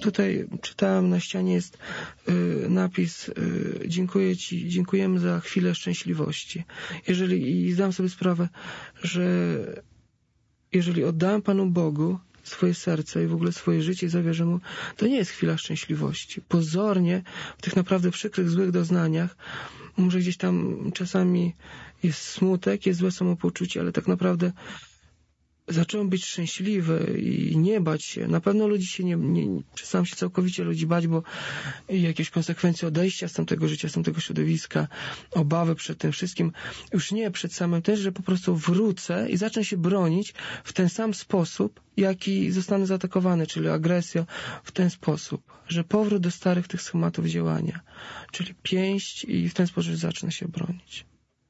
tutaj czytałem, na ścianie jest napis: dziękuję Ci, dziękujemy za chwilę szczęśliwości. I zdam sobie sprawę, że jeżeli oddałem Panu Bogu swoje serce i w ogóle swoje życie i zawierzę Mu, to nie jest chwila szczęśliwości. Pozornie w tych naprawdę przykrych, złych doznaniach może gdzieś tam czasami jest smutek, jest złe samopoczucie, ale tak naprawdę zacząłem być szczęśliwy i nie bać się. Na pewno ludzi się przestałem się całkowicie ludzi bać, bo jakieś konsekwencje odejścia z tamtego życia, z tamtego środowiska, obawy przed tym wszystkim, już nie przed samym też, że po prostu wrócę i zacznę się bronić w ten sam sposób, jaki zostanę zaatakowany, czyli agresją, w ten sposób, że powrót do starych tych schematów działania, czyli pięść i w ten sposób zacznę się bronić.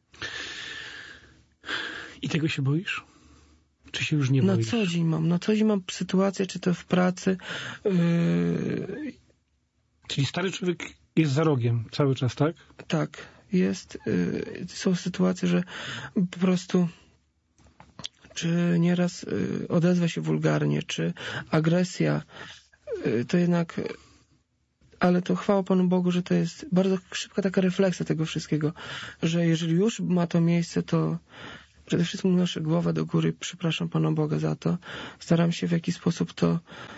I tego się boisz? Czy się już nie boisz? Na co dzień mam sytuację, czy to w pracy. Czyli stary człowiek jest za rogiem cały czas, tak? Tak, jest. Są sytuacje, że po prostu czy nieraz odezwa się wulgarnie, czy agresja, to jednak... Ale to chwała Panu Bogu, że to jest bardzo szybka taka refleksja tego wszystkiego, że jeżeli już ma to miejsce, to przede wszystkim unoszę głowę do góry, przepraszam Pana Boga za to. Staram się w jakiś sposób to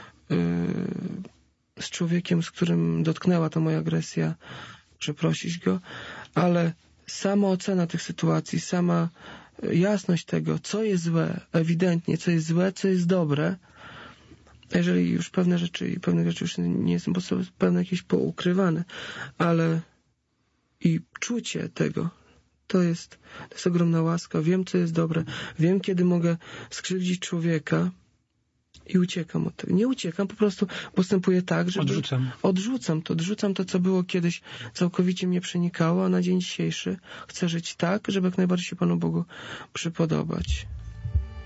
z człowiekiem, z którym dotknęła ta moja agresja, przeprosić go, ale sama ocena tych sytuacji, sama jasność tego, co jest złe, ewidentnie, co jest złe, co jest dobre, jeżeli już pewne rzeczy już nie są pewne jakieś poukrywane, ale i czucie tego, to jest ogromna łaska. Wiem, co jest dobre. Wiem, kiedy mogę skrzywdzić człowieka i uciekam od tego. Nie uciekam, po prostu postępuję tak, że odrzucam to, co było kiedyś, całkowicie mnie przenikało, a na dzień dzisiejszy chcę żyć tak, żeby jak najbardziej się Panu Bogu przypodobać.